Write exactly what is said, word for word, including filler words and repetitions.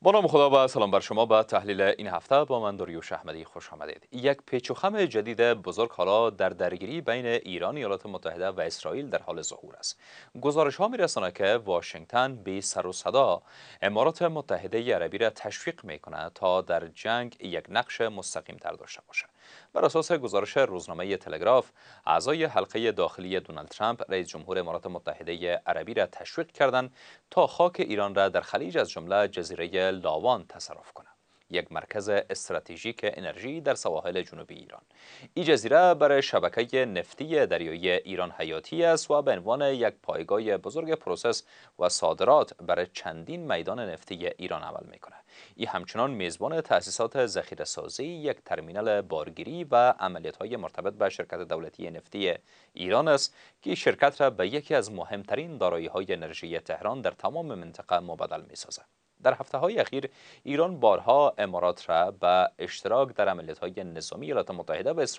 با نام خدا و سلام بر شما به تحلیل این هفته با من داریوش احمدی خوش آمدید. یک پیچ و خم جدید بزرگ حالا در درگیری بین ایران، ایالات متحده و اسرائیل در حال ظهور است. گزارش ها می‌رساند که واشنگتن به سر و صدا امارات متحده عربی را تشویق می‌کند تا در جنگ یک نقش مستقیم تر داشته باشد. بر اساس گزارش روزنامه تلگراف، اعضای حلقه داخلی دونالد ترامپ رئیس جمهور امارات متحده عربی را تشویق کردند تا خاک ایران را در خلیج از جمله جزیره لاوان تصرف کنند، یک مرکز استراتژیک انرژی در سواحل جنوبی ایران. این جزیره برای شبکه نفتی دریایی ایران حیاتی است و به عنوان یک پایگاه بزرگ پروسس و صادرات برای چندین میدان نفتی ایران عمل می‌کند. این همچنان میزبان تأسیسات ذخیره‌سازی، یک ترمینال بارگیری و عملیات‌های مرتبط به شرکت دولتی نفتی ایران است که شرکت را به یکی از مهمترین دارایی‌های انرژی تهران در تمام منطقه مبادل می‌سازد. در هفته‌های اخیر ایران بارها امارات را به اشتراک در عملیات‌های نظامی ایالات متحده و